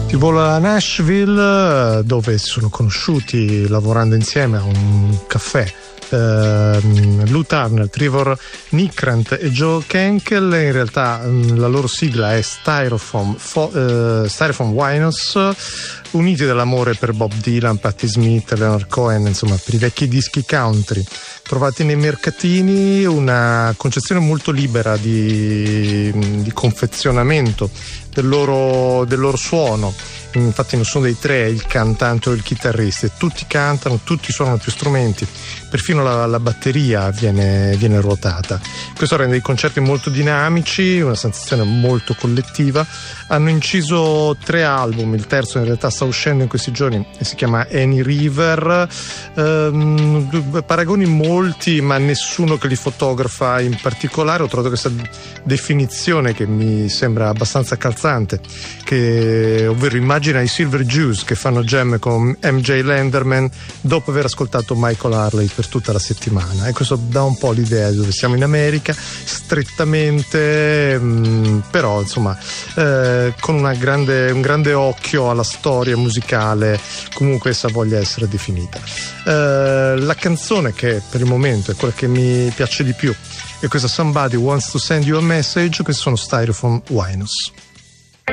Di volo a Nashville, dove si sono conosciuti lavorando insieme a un caffè. Lou Turner, Trevor Nickrant e Joe Kenkel. In realtà la loro sigla è Styrofoam Winos, uniti dall'amore per Bob Dylan, Patti Smith, Leonard Cohen, insomma per i vecchi dischi country. Trovati nei mercatini, una concezione molto libera di confezionamento del loro suono. Infatti nessuno dei tre è il cantante o il chitarrista, e tutti cantano, tutti suonano più strumenti, perfino la batteria viene ruotata. Questo rende i concerti molto dinamici, una sensazione molto collettiva. Hanno inciso 3 album, il terzo in realtà sta uscendo in questi giorni e si chiama Any River. Paragoni molti, ma nessuno che li fotografa in particolare. Ho trovato questa definizione che mi sembra abbastanza calzante, ovvero immagina i Silver Jews che fanno jam con MJ Lenderman dopo aver ascoltato Michael Harley per tutta la settimana, e questo dà un po' l'idea di dove siamo in America, strettamente, però insomma con un grande occhio alla storia musicale, comunque essa voglia essere definita. La canzone che per il momento è quella che mi piace di più è questa Somebody Wants to Send You a Message, che sono Styrofoam Winos.